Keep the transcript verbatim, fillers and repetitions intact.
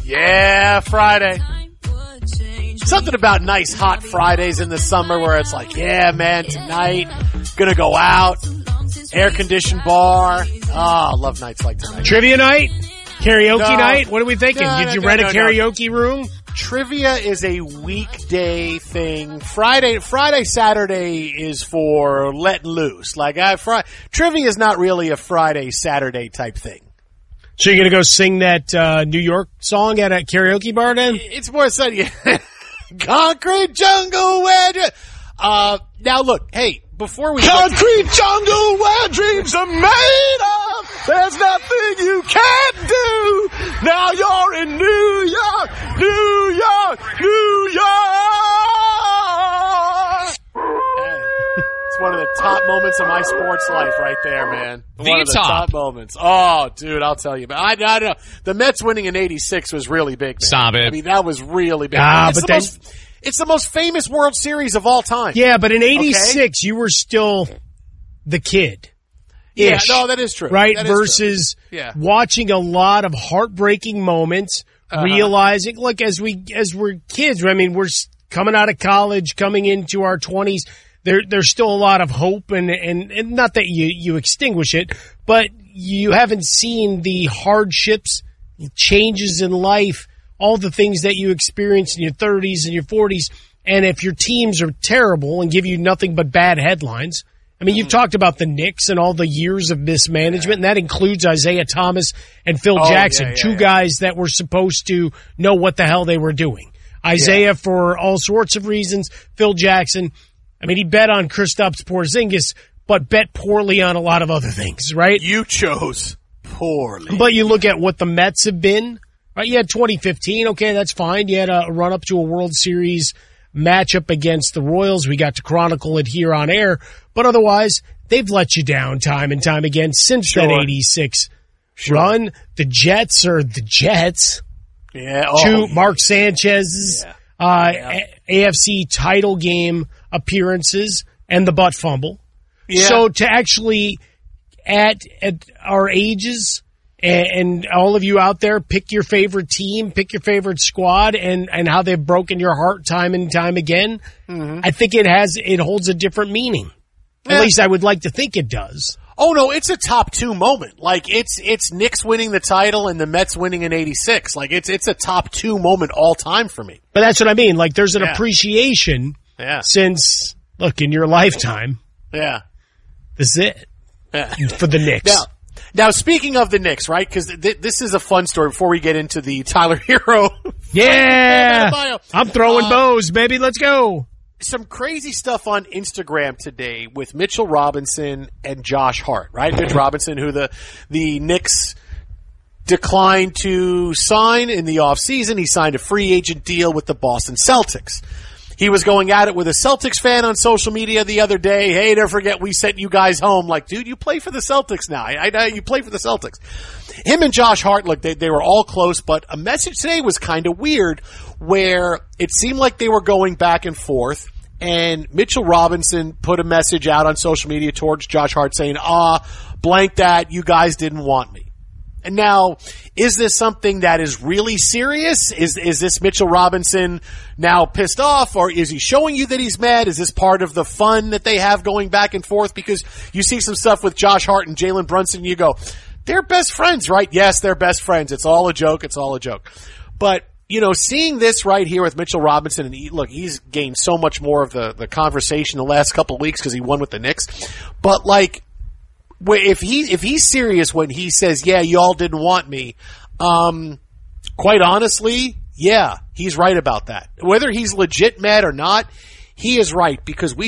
Yeah, Friday. Something about nice hot Fridays in the summer where it's like, yeah, man, tonight, gonna go out, air-conditioned bar. Oh, I love nights like tonight. Trivia night? Karaoke No. night? What are we thinking? No, Did no, you no, rent no, a no. karaoke room? Trivia is a weekday thing. Friday, Friday, Saturday is for letting loose. Like, I, Friday, trivia is not really a Friday, Saturday type thing. So you're going to go sing that uh, New York song at a karaoke bar then? It's more so, yeah. Concrete jungle where dr- uh now look, hey, before we Concrete jungle where dreams are made of. There's nothing you can't do. Now you're in New York, New York, New York. It's one of the top moments of my sports life right there, man. The one of the top. top moments. Oh, dude, I'll tell you. But I, I don't know. The Mets winning in eighty-six was really big, man. Stop it. I mean, that was really big. Ah, it's, but the then- most, it's the most famous World Series of all time. Yeah, but in eighty-six, you were still the kid. Yeah, no, that is true. Right? That is true. Versus Yeah. watching a lot of heartbreaking moments, Uh-huh. realizing, look, as we, as we're kids, I mean, we're s- coming out of college, coming into our twenties, there, there's still a lot of hope and, and, and not that you, you extinguish it, but you haven't seen the hardships, changes in life, all the things that you experience in your thirties and your forties. And if your teams are terrible and give you nothing but bad headlines, I mean, you've talked about the Knicks and all the years of mismanagement, and that includes Isaiah Thomas and Phil Oh, Jackson, yeah, yeah, two yeah. guys that were supposed to know what the hell they were doing. Isaiah for all sorts of reasons. Phil Jackson, I mean, he bet on Kristaps Porzingis, but bet poorly on a lot of other things, right? You chose poorly. But you look at what the Mets have been, right? You had twenty fifteen, okay, that's fine. You had a run up to a World Series matchup against the Royals. We got to chronicle it here on air. But otherwise, they've let you down time and time again since Sure. that eighty-six Sure. run. The Jets are the Jets. Yeah. Oh, Two yeah. Mark Sanchez's Yeah. uh, Yeah. A- AFC title game appearances and the butt fumble. Yeah. So to actually, at at our ages, and, and all of you out there, pick your favorite team, pick your favorite squad, and, and how they've broken your heart time and time again. Mm-hmm. I think it has it holds a different meaning. Yeah. At least I would like to think it does. Oh no, it's a top two moment. Like it's it's Knicks winning the title and the Mets winning in eighty-six. Like it's it's a top two moment all time for me. But that's what I mean. Like there's an Yeah. appreciation Yeah. since, look, in your lifetime, Yeah. this is it Yeah. for the Knicks. Now, now speaking of the Knicks, right? Because th- this is a fun story. Before we get into the Tyler Hero, Yeah, bio. I'm throwing Uh, bows, baby. Let's go. some crazy stuff on Instagram today with Mitchell Robinson and Josh Hart, right? Mitch Robinson, who the the Knicks declined to sign in the offseason. He signed a free agent deal with the Boston Celtics. He was going at it with a Celtics fan on social media the other day. Hey, don't forget we sent you guys home. Like, dude, you play for the Celtics now. I, I know you play for the Celtics. Him and Josh Hart, look, they, they were all close, but a message today was kind of weird where it seemed like they were going back and forth. And Mitchell Robinson put a message out on social media towards Josh Hart saying, ah, blank that, you guys didn't want me. And now, is this something that is really serious? Is is this Mitchell Robinson now pissed off, or is he showing you that he's mad? Is this part of the fun that they have going back and forth? Because you see some stuff with Josh Hart and Jalen Brunson, and you go, they're best friends, right? Yes, they're best friends. It's all a joke. It's all a joke. But, you know, seeing this right here with Mitchell Robinson, and he, look, he's gained so much more of the, the conversation the last couple of weeks because he won with the Knicks. But, like, if he if he's serious when he says, yeah, y'all didn't want me, um, quite honestly, yeah, he's right about that. Whether he's legit mad or not, he is right because we